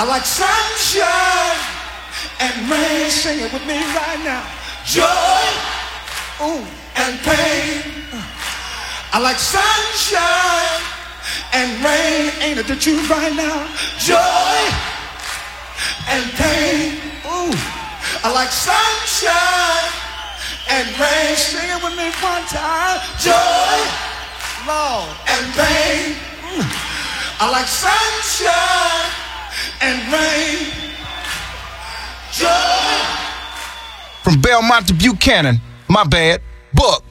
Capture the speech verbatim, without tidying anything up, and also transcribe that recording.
I like sunshine and rain. Sing it with me right now. Joy, ooh, and pain. I like sunshine and rain. Ain't it the truth right now? Joy and pain. Ooh, I like sunshine and rain. Sing it with me one time. Joy, Lord, and pain. Mm. I like sunshine and rain. Joy. From Belmont to Buchanan, my bad, Book.